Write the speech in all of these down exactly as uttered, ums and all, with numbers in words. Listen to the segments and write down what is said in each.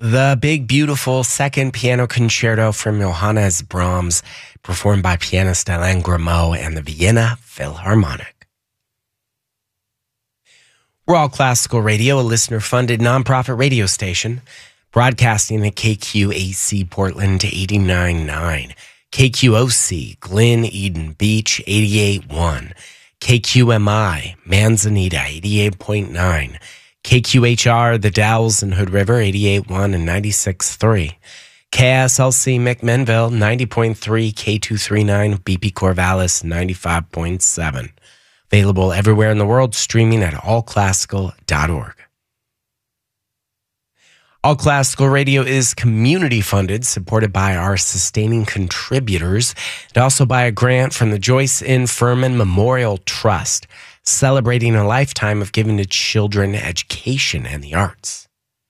The Big Beautiful Second Piano Concerto from Johannes Brahms, performed by pianist Alain Grimaud and the Vienna Philharmonic. We're All Classical Radio, a listener-funded nonprofit radio station, broadcasting at K Q A C Portland eighty-nine point nine, K Q O C Glen Eden Beach eighty-eight point one, K Q M I Manzanita eighty-eight point nine, K Q H R The Dalles and Hood River eighty-eight point one and ninety-six point three, K S L C McMinnville ninety point three, K two thirty-nine B P Corvallis ninety-five point seven. Available everywhere in the world, streaming at all classical dot org. All Classical Radio is community funded, supported by our sustaining contributors, and also by a grant from the Joyce N. Furman Memorial Trust, celebrating a lifetime of giving to children education and the arts.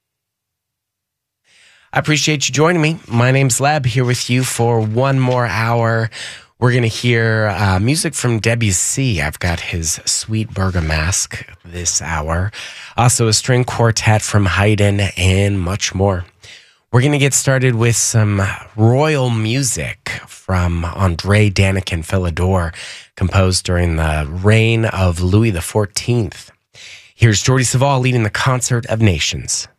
I appreciate you joining me. My name's Leb, here with you for one more hour. We're going to hear uh, music from Debussy. I've got his Sweet Bergamasque this hour. Also a string quartet from Haydn and much more. We're going to get started with some royal music from André Daniken Philidor, composed during the reign of Louis the fourteenth. Here's Jordi Savall leading the Concert of Nations.